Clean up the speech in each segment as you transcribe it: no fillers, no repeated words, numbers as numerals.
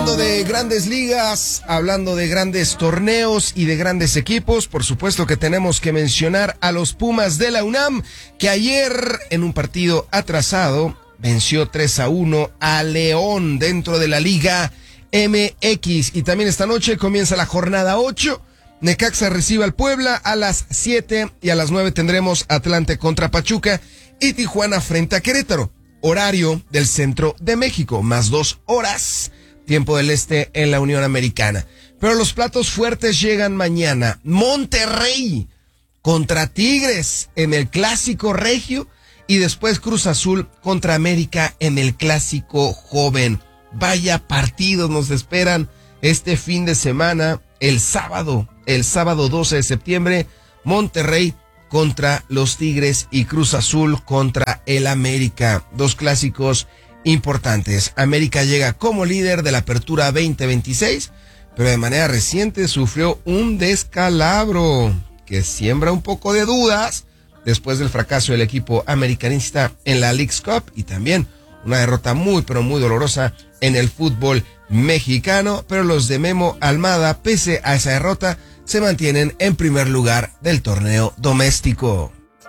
Hablando de grandes ligas, hablando de grandes torneos y de grandes equipos, por supuesto que tenemos que mencionar a los Pumas de la UNAM, que ayer en un partido atrasado venció 3-1 a León dentro de la Liga MX. Y también esta noche comienza la jornada 8. Necaxa recibe al Puebla a las 7 y a las 9 tendremos Atlante contra Pachuca y Tijuana frente a Querétaro. Horario del centro de México, más 2 horas, tiempo del este en la Unión Americana. Pero los platos fuertes llegan mañana. Monterrey contra Tigres en el Clásico Regio y después Cruz Azul contra América en el Clásico Joven. Vaya partidos nos esperan este fin de semana. El sábado 12 de septiembre, Monterrey contra los Tigres y Cruz Azul contra el América. 2 clásicos importantes. América llega como líder de la Apertura 2026, pero de manera reciente sufrió un descalabro que siembra un poco de dudas después del fracaso del equipo americanista en la Leagues Cup y también una derrota muy pero muy dolorosa en el fútbol mexicano, pero los de Memo Almada, pese a esa derrota, se mantienen en primer lugar del torneo doméstico.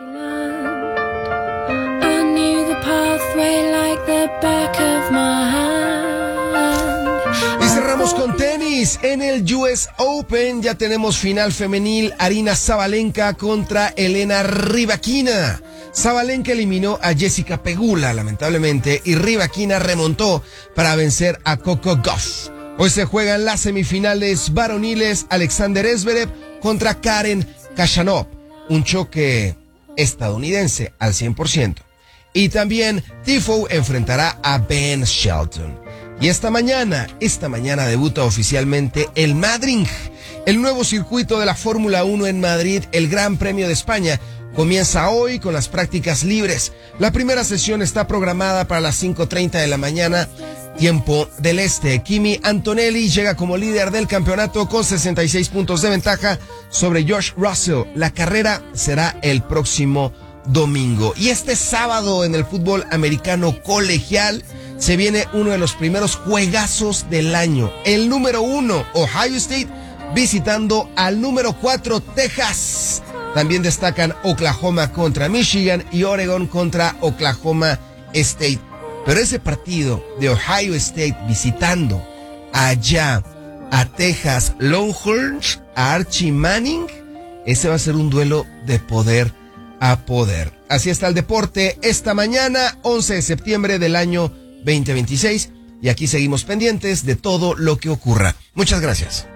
Y cerramos con tenis. En el US Open ya tenemos final femenil. Aryna Sabalenka contra Elena Rybakina. Sabalenka eliminó a Jessica Pegula, lamentablemente, y Rybakina remontó para vencer a Coco Gauff. Hoy se juegan las semifinales varoniles. Alexander Zverev contra Karen Khachanov. Un choque estadounidense al 100%. Y también Tiafoe enfrentará a Ben Shelton. Y esta mañana debuta oficialmente el Madrid, el nuevo circuito de la Fórmula 1 en Madrid, el Gran Premio de España. Comienza hoy con las prácticas libres. La primera sesión está programada para las 5:30 de la mañana, tiempo del este. Kimi Antonelli llega como líder del campeonato con 66 puntos de ventaja sobre George Russell. La carrera será el próximo domingo. Y este sábado en el fútbol americano colegial se viene uno de los primeros juegazos del año. El número 1, Ohio State, visitando al número 4, Texas. También destacan Oklahoma contra Michigan y Oregon contra Oklahoma State. Pero ese partido de Ohio State visitando allá a Texas Longhorns, a Archie Manning, ese va a ser un duelo de poder a poder. Así está el deporte esta mañana, 11 de septiembre del año 2026. Y aquí seguimos pendientes de todo lo que ocurra. Muchas gracias.